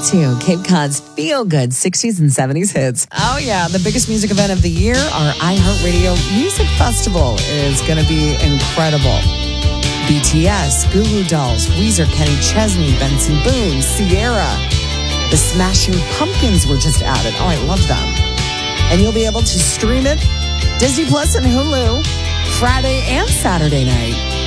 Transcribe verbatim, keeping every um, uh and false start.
to Cape Cod's feel-good sixties and seventies hits. Oh, yeah, the biggest music event of the year, our iHeartRadio Music Festival, is going to be incredible. B T S, Goo Goo Dolls, Weezer, Kenny Chesney, Benson Boone, Sierra. The Smashing Pumpkins were just added. Oh, I love them. And you'll be able to stream it, Disney Plus and Hulu, Friday and Saturday night.